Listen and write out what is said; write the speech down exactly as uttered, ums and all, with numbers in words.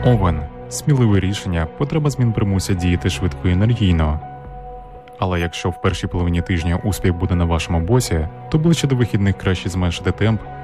Овен. Сміливе рішення, потреба змін примусять діяти швидко і енергійно. Але якщо в першій половині тижня успіх буде на вашому боці, то ближче до вихідних краще зменшити темп